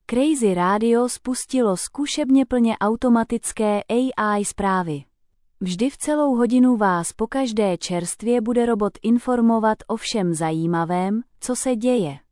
Crazy Radio spustilo zkušebně plně automatické AI zprávy. Vždy v celou hodinu vás pokaždé čerstvě bude robot informovat o všem zajímavém, co se děje.